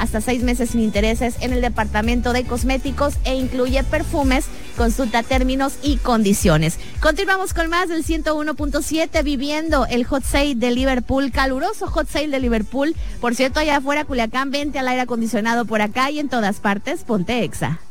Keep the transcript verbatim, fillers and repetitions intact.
hasta seis meses sin intereses en el departamento de cosméticos e incluye perfumes. Consulta términos y condiciones. Continuamos con más del ciento uno punto siete, viviendo el hot sale de Liverpool, caluroso hot sale de Liverpool. Por cierto, allá afuera, Culiacán, vente al aire acondicionado por acá y en todas partes, ponte Exa.